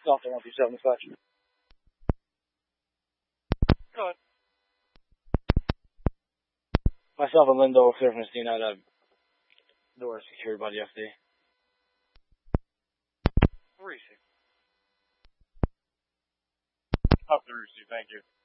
Delta 127 dispatch. Go ahead. Myself and Lindo were clear from the scene at a door secured by the FD. Reese. Up to Rusi, thank you.